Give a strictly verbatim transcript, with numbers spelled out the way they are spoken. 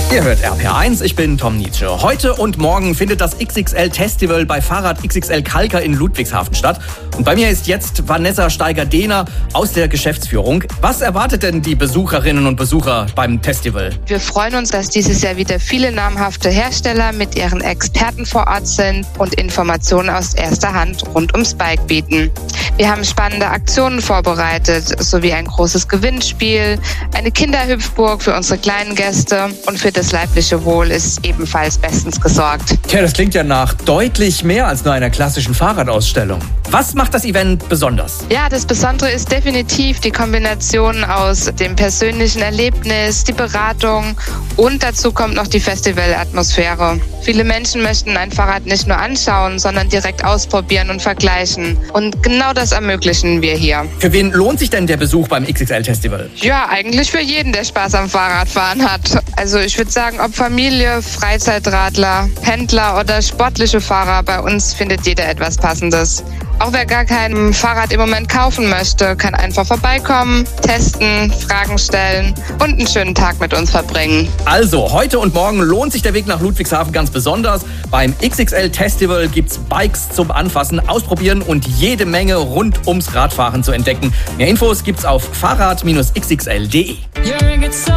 Ihr hört R P R eins, ich bin Tom Nietzsche. Heute und morgen findet das X X L-Festival bei Fahrrad X X L Kalka in Ludwigshafen statt. Und bei mir ist jetzt Vanessa Steiger-Dehner aus der Geschäftsführung. Was erwartet denn die Besucherinnen und Besucher beim Festival? Wir freuen uns, dass dieses Jahr wieder viele namhafte Hersteller mit ihren Experten vor Ort sind und Informationen aus erster Hand rund ums Bike bieten. Wir haben spannende Aktionen vorbereitet, sowie ein großes Gewinnspiel, eine Kinderhüpfburg für unsere kleinen Gäste und für das leibliche Wohl ist ebenfalls bestens gesorgt. Tja, das klingt ja nach deutlich mehr als nur einer klassischen Fahrradausstellung. Was macht das Event besonders? Ja, das Besondere ist definitiv die Kombination aus dem persönlichen Erlebnis, die Beratung und dazu kommt noch die Festivalatmosphäre. Viele Menschen möchten ein Fahrrad nicht nur anschauen, sondern direkt ausprobieren und vergleichen. Und genau das ermöglichen wir hier. Für wen lohnt sich denn der Besuch beim X X L-Festival? Ja, eigentlich für jeden, der Spaß am Fahrradfahren hat. Also ich würde sagen, ob Familie, Freizeitradler, Pendler oder sportliche Fahrer, bei uns findet jeder etwas Passendes. Auch wer gar kein Fahrrad im Moment kaufen möchte, kann einfach vorbeikommen, testen, Fragen stellen und einen schönen Tag mit uns verbringen. Also, heute und morgen lohnt sich der Weg nach Ludwigshafen ganz besonders. Beim X X L-Festival gibt's Bikes zum Anfassen, Ausprobieren und jede Menge rund ums Radfahren zu entdecken. Mehr Infos gibt's auf fahrrad Bindestrich x x l punkt d e.